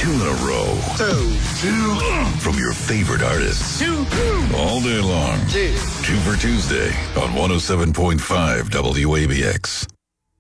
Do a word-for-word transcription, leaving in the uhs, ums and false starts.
Two in a row. Two. Two from your favorite artists. Two. All day long. Two. Two for Tuesday on one oh seven point five W A B X.